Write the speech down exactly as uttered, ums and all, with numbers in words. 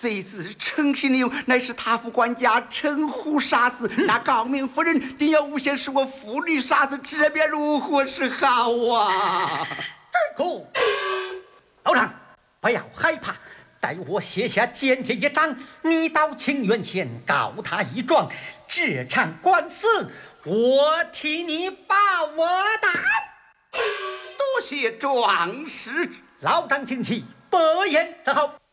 这次陈姓牛乃是他府管家陈虎杀死，嗯、那高明夫人定要诬陷是我父女杀死，这便如何是好啊？ 这个老丈不要害怕，待我写下检帖一张，你到清源前告他一状，这场官司我替你把我担。 多谢壮士， 老丈请起，不言择后。